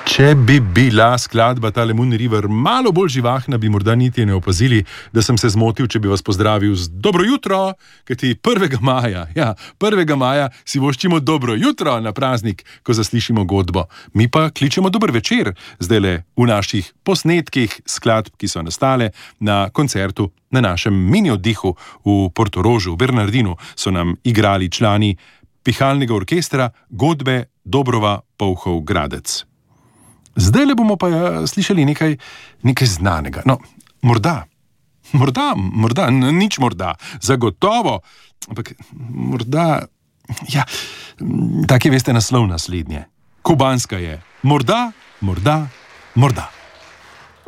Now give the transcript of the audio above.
Če bi bila skladba tale Moon River malo bolj živahna, bi morda niti ne opazili, da sem se zmotil, če bi vas pozdravil z dobro jutro, kajti 1. maja, 1. maja si voščimo dobro jutro na praznik, ko zaslišimo godbo. Mi pa kličemo dober večer, zdajle v naših posnetkih skladb, ki so nastale na koncertu na našem mini oddihu v Portorožu, v Bernardinu, so nam igrali člani pihalnega orkestra godbe Dobrova Polhov Gradec. Zdaj le bomo pa slišali nekaj znanega. No, morda, nič morda, zagotovo, ampak morda, tak je, veste, naslov naslednje. Kubanska je. Morda.